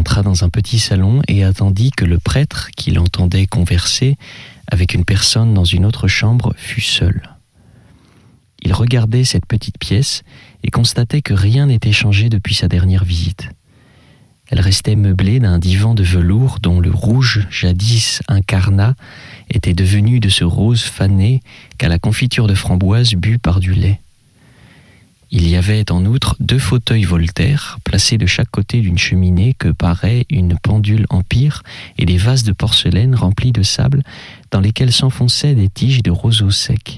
entra dans un petit salon et attendit que le prêtre, qui l'entendait converser avec une personne dans une autre chambre, fût seul. Il regardait cette petite pièce et constatait que rien n'était changé depuis sa dernière visite. Elle restait meublée d'un divan de velours dont le rouge, jadis incarnat, était devenu de ce rose fané qu'à la confiture de framboise bu par du lait. Il y avait en outre 2 fauteuils Voltaire placés de chaque côté d'une cheminée que paraît une pendule Empire et des vases de porcelaine remplis de sable dans lesquels s'enfonçaient des tiges de roseaux secs.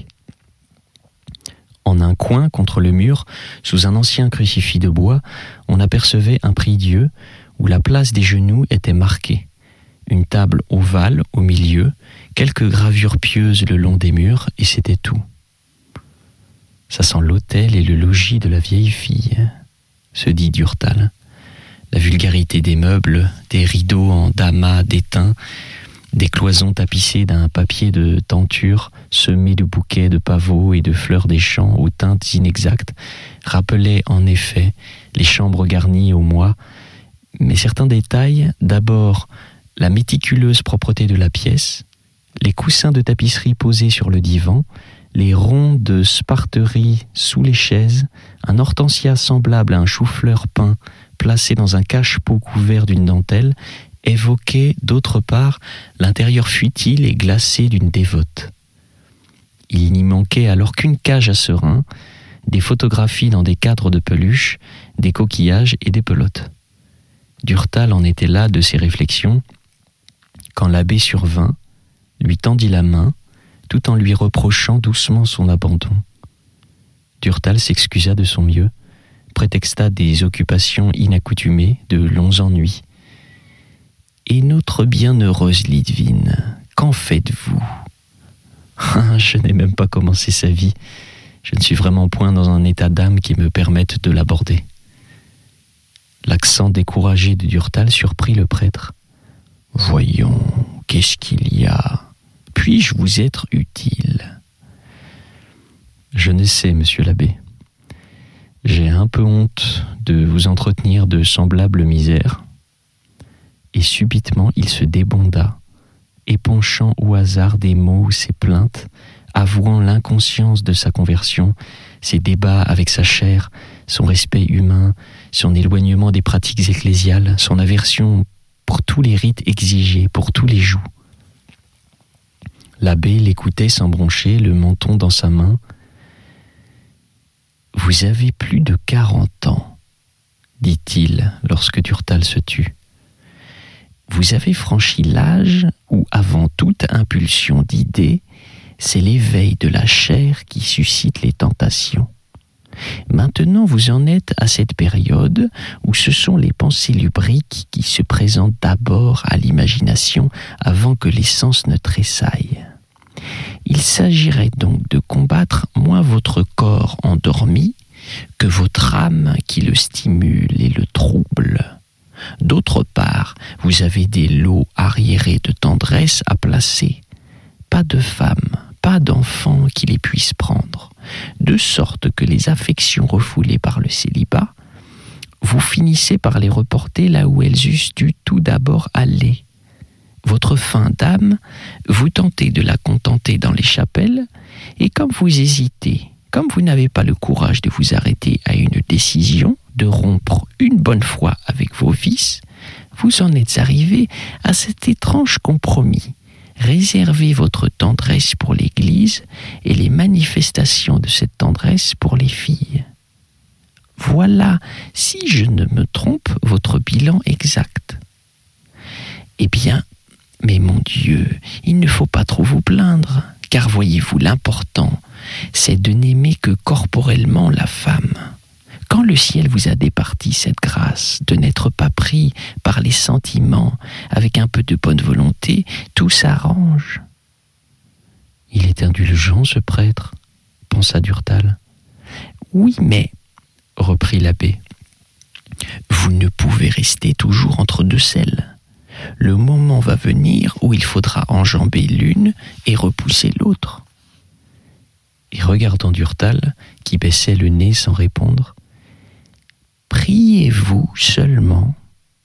En un coin, contre le mur, sous un ancien crucifix de bois, on apercevait un prie-dieu où la place des genoux était marquée. Une table ovale au milieu, quelques gravures pieuses le long des murs, et c'était tout. Ça sent l'hôtel et le logis de la vieille fille, se dit Durtal. La vulgarité des meubles, des rideaux en damas déteints, des cloisons tapissées d'un papier de tenture semé de bouquets de pavots et de fleurs des champs aux teintes inexactes rappelaient en effet les chambres garnies au mois, mais certains détails, d'abord la méticuleuse propreté de la pièce, les coussins de tapisserie posés sur le divan, les ronds de sparterie sous les chaises, un hortensia semblable à un chou-fleur peint placé dans un cache-pot couvert d'une dentelle, évoquaient d'autre part l'intérieur futile et glacé d'une dévote. Il n'y manquait alors qu'une cage à serins, des photographies dans des cadres de peluche, des coquillages et des pelotes. Durtal en était là de ses réflexions, quand l'abbé survint, lui tendit la main, tout en lui reprochant doucement son abandon. Durtal s'excusa de son mieux, prétexta des occupations inaccoutumées, de longs ennuis. « Et notre bienheureuse Lidvine, qu'en faites-vous » ? Je n'ai même pas commencé sa vie. Je ne suis vraiment point dans un état d'âme qui me permette de l'aborder. L'accent découragé de Durtal surprit le prêtre. « Voyons, qu'est-ce qu'il y a ? Puis-je vous être utile ?» Je ne sais, monsieur l'abbé. J'ai un peu honte de vous entretenir de semblables misères. Et subitement il se débonda, épanchant au hasard des mots ses plaintes, avouant l'inconscience de sa conversion, ses débats avec sa chair, son respect humain, son éloignement des pratiques ecclésiales, son aversion pour tous les rites exigés, pour tous les jougs. L'abbé l'écoutait sans broncher, le menton dans sa main. « Vous avez plus de 40 ans, dit-il lorsque Durtal se tut. Vous avez franchi l'âge où, avant toute impulsion d'idée, c'est l'éveil de la chair qui suscite les tentations. Maintenant, vous en êtes à cette période où ce sont les pensées lubriques qui se présentent d'abord à l'imagination avant que les sens ne tressaillent. Il s'agirait donc de combattre moins votre corps endormi que votre âme qui le stimule et le trouble. D'autre part, vous avez des lots arriérés de tendresse à placer. Pas de femme, pas d'enfant qui les puisse prendre, de sorte que les affections refoulées par le célibat, vous finissez par les reporter là où elles eussent dû tout d'abord aller. Votre faim d'âme, vous tentez de la contenter dans les chapelles, et comme vous hésitez, comme vous n'avez pas le courage de vous arrêter à une décision, de rompre une bonne fois avec vos vices, vous en êtes arrivé à cet étrange compromis. Réservez votre tendresse pour l'Église et les manifestations de cette tendresse pour les filles. Voilà, si je ne me trompe, votre bilan exact. Eh bien, mais mon Dieu, il ne faut pas trop vous plaindre, car voyez-vous, l'important, c'est de n'aimer que corporellement la femme. Quand le ciel vous a départi cette grâce de n'être pas pris par les sentiments, avec un peu de bonne volonté, tout s'arrange. Il est indulgent, ce prêtre, pensa Durtal. Oui, mais, reprit l'abbé, vous ne pouvez rester toujours entre deux selles. Le moment va venir où il faudra enjamber l'une et repousser l'autre. Et regardant Durtal, qui baissait le nez sans répondre, « Priez-vous seulement